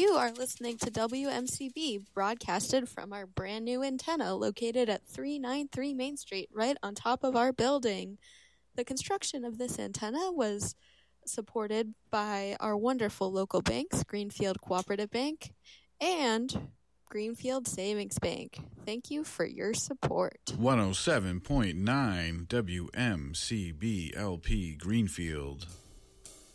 You are listening to WMCB, broadcasted from our brand new antenna located at 393 Main Street, right on top of our building. The construction of this antenna was supported by our wonderful local banks, Greenfield Cooperative Bank and Greenfield Savings Bank. Thank you for your support. 107.9 WMCB LP Greenfield.